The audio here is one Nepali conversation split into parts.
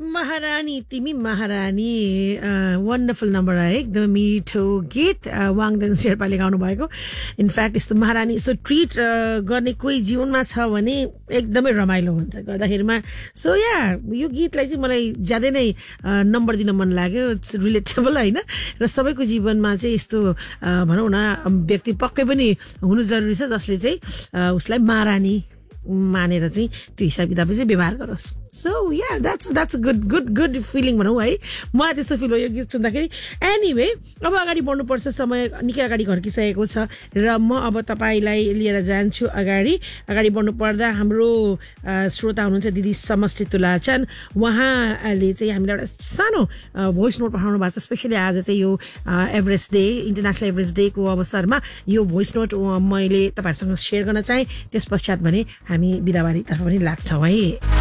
महारानी तिमी महारानी वन्डरफुल नम्बर है एकदम मिठो गीत वाङदेन शेर्पाले गाउनु भएको इनफ्याक्ट यस्तो महारानी यस्तो ट्रिट गर्ने कोही जीवनमा छ भने एकदमै रमाइलो हुन्छ गर्दाखेरिमा सो या यो गीतलाई चाहिँ मलाई ज्यादै नै नम्बर दिन मन लाग्यो इट्स रिलेटेबल होइन र सबैको जीवनमा चाहिँ यस्तो भनौँ न व्यक्ति पक्कै पनि हुनु जरुरी छ जसले चाहिँ उसलाई महारानी मानेर चाहिँ त्यो हिसाब किताबले चाहिँ व्यवहार गरोस् so yeah that's good feeling भनौँ है मलाई त्यस्तो फिल हो यो गीत सुन्दाखेरि एनिवे अब अगाडि बढ्नुपर्छ समय निकै अगाडि घर्किसकेको छ र म अब तपाईँलाई लिएर जान्छु अगाडि बढ्नु पर्दा हाम्रो श्रोता हुनुहुन्छ दिदी समष्टि तुलाचन उहाँले चाहिँ हामीलाई एउटा सानो भोइस नोट पठाउनु भएको छ स्पेसली आज चाहिँ यो एभरेस्ट डे इन्टरनेसनल एभरेस्ट डेको अवसरमा यो भोइस नोट मैले तपाईँहरूसँग सेयर गर्न चाहेँ त्यस पश्चात भने हामी बिदाबारीतर्फ पनि लाग्छौँ है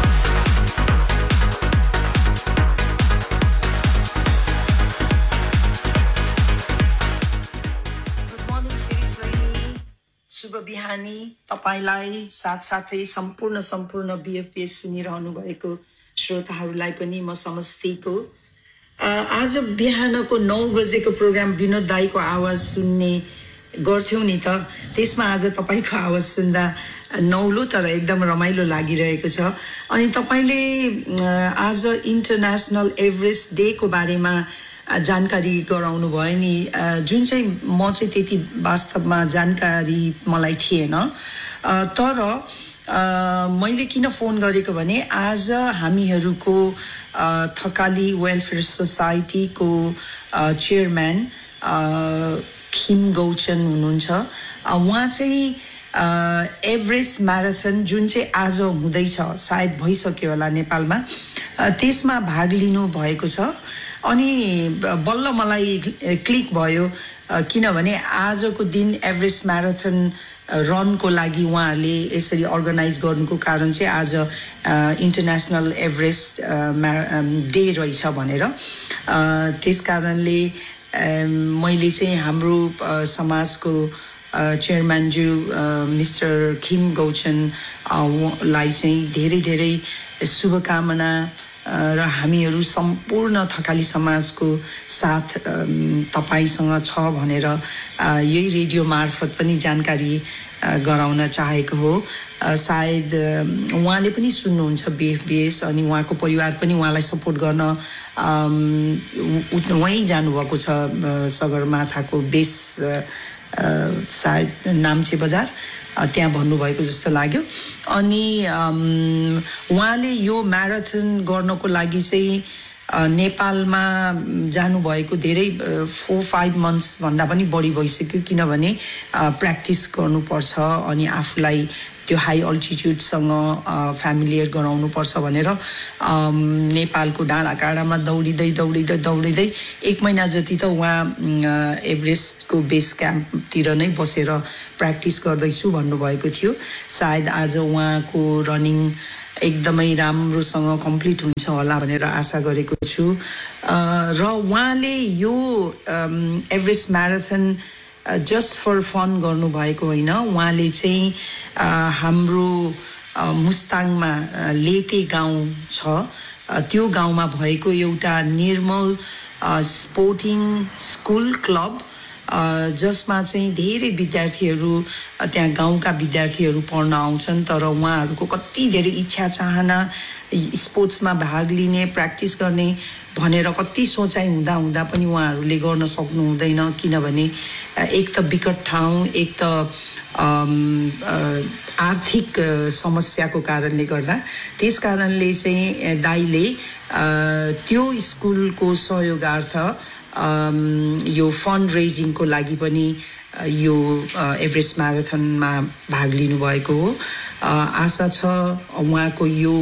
शुभ बिहानी तपाईलाई साथसाथै सम्पूर्ण बीएफपीएस सुनिरहनु भएको श्रोताहरूलाई पनि म समस्तीको आज बिहानको 9 बजेको प्रोग्राम विनोद दाईको आवाज सुन्ने गर्थ्यौ नि त त्यसमा आज तपाईको आवाज सुन्दा नौलो तर एकदम रमाइलो लागिरहेको छ अनि तपाईले आज इन्टरनेसनल एभरेस्ट डे को बारेमा जानकारी गराउनु भयो नि जुन चाहिँ म चाहिँ त्यति वास्तवमा जानकारी मलाई थिएन तर मैले किन फोन गरेको भने आज हामीहरूको थकाली वेलफेयर सोसाइटीको चेयरम्यान खिम गौचन हुनुहुन्छ उहाँ चाहिँ एभरेस्ट म्याराथन जुन चाहिँ आज हुँदैछ सायद भइसक्यो होला नेपालमा त्यसमा भाग लिनु भएको छ अनि बल्ल मलाई क्लिक भयो किनभने आजको दिन एभरेस्ट म्याराथन रनको लागि उहाँहरूले यसरी अर्गनाइज गर्नुको कारण चाहिँ आज इन्टरनेसनल एभरेस्ट डे रहेछ भनेर त्यसकारणले मैले चाहिँ हाम्रो समाजको चेयरम्यानज्यू मिस्टर खिम गौचन लाई चाहिँ धेरै शुभकामना र हामीहरू सम्पूर्ण थकाली समाजको साथ तपाईसँग छ भनेर यही रेडियो मार्फत पनि जानकारी गराउन चाहेको हो सायद उहाँले पनि सुन्नुहुन्छ बीएफबीएस अनि उहाँको परिवार पनि उहाँलाई सपोर्ट गर्न वहीँ जानुभएको छ सगरमाथाको बेस सायद नाम्चे बजार त्यहाँ भन्नुभएको जस्तो लाग्यो अनि उहाँले यो म्याराथन गर्नको लागि चाहिँ नेपालमा जानुभएको धेरै 4-5 मन्थ्स भन्दा पनि बढी भइसक्यो किनभने प्र्याक्टिस गर्नुपर्छ अनि आफूलाई त्यो हाई अल्टिट्युडसँग फ्यामिलियर गराउनुपर्छ भनेर नेपालको डाँडाकाँडामा दौडिँदै 1 महिना जति त उहाँ एभरेस्टको बेस क्याम्पतिर नै बसेर प्र्याक्टिस गर्दैछु भन्नुभएको थियो सायद आज उहाँको रनिङ एकदमै राम्रोसँग कम्प्लिट हुन्छ होला भनेर आशा गरेको छु र उहाँले यो Everest marathon just for fun गर्नुभएको होइन उहाँले चाहिँ हाम्रो मुस्ताङमा लेते गाउँ छ त्यो गाउँमा भएको एउटा निर्मल स्पोर्टिङ स्कुल क्लब जसमा चाहिँ धेरै विद्यार्थीहरू त्यहाँ गाउँका विद्यार्थीहरू पढ्न आउँछन् तर उहाँहरूको कति धेरै इच्छा चाहना स्पोर्ट्समा भाग लिने प्र्याक्टिस गर्ने भनेर कति सोचाइ हुँदा पनि उहाँहरूले गर्न सक्नु हुँदैन किनभने एक त विकट ठाउँ एक त आर्थिक समस्याको कारणले गर्दा त्यसकारणले चाहिँ दाइले त्यो स्कुलको सहयोगार्थ यो फन्ड रेजिङको लागि पनि यो एभरेस्ट म्याराथनमा भाग लिनु भएको हो आशा छ उहाँको यो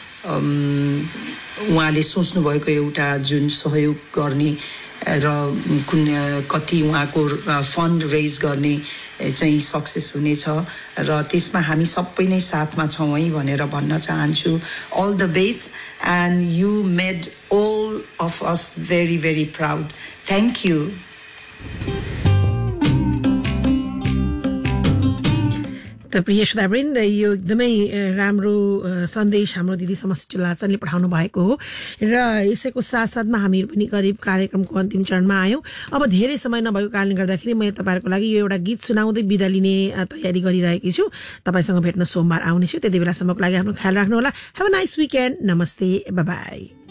उहाँले सोच्नु भएको एउटा जुन सहयोग गर्ने र कति उहाँको फन्ड रेज गर्ने चाहिँ सक्सेस हुनेछ र त्यसमा हामी सबै नै साथमा छौँ है भनेर भन्न चाहन्छु all the best and you made all of us very proud. Thank you. त प्रिय श्रोतावृन्द यो एकदमै राम्रो सन्देश हाम्रो दिदी समष्टि लाचनले पठाउनु भएको हो र यसैको साथसाथमा हामीहरू पनि करिब कार्यक्रमको अन्तिम चरणमा आयौँ। अब धेरै समय नभएको कारणले गर्दाखेरि मैले तपाईँहरूको लागि यो एउटा गीत सुनाउँदै बिदा लिने तयारी गरिरहेकी छु। तपाईँसँग भेट्न सोमबार आउनेछु, त्यति बेलासम्मको लागि आफ्नो ख्याल राख्नुहोला। Have a nice weekend. नमस्ते, बाई बाई।